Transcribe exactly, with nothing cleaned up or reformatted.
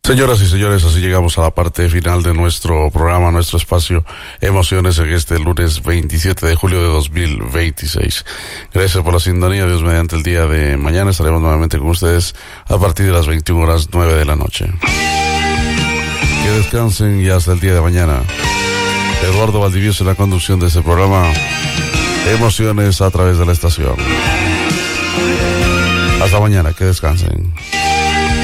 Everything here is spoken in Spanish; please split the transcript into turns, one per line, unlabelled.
Señoras y señores, así llegamos a la parte final de nuestro programa, nuestro espacio Emociones en este lunes veintisiete de julio de dos mil veintiséis. Gracias por la sintonía. Dios mediante, el día de mañana estaremos nuevamente con ustedes a partir de las veintiuna horas nueve de la noche. Que descansen y hasta el día de mañana. Eduardo Valdivieso en la conducción de este programa Emociones a través de la estación. Hasta mañana, que descansen.